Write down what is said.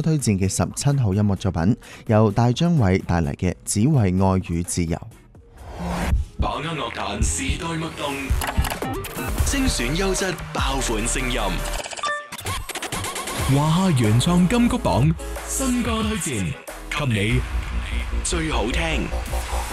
推薦嘅17號音樂作品，由大張偉帶嚟嘅《只為愛與自由》。 把握樂壇時代脈動，精選優質爆款聲音。華夏原創金曲榜新歌推薦，給你最好聽。